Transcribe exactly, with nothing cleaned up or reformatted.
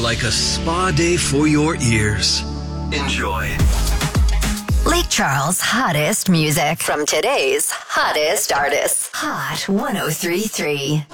like a spa day for your ears. Enjoy. Lake Charles' hottest music from today's hottest artists. Hot one oh three point three.